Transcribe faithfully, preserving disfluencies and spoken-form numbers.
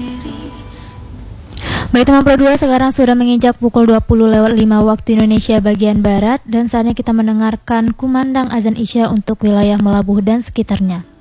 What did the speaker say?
Baik teman Pro dua, sekarang sudah menginjak pukul dua puluh lewat lima waktu Indonesia bagian Barat dan saatnya kita mendengarkan kumandang azan Isya untuk wilayah Melabuh dan sekitarnya.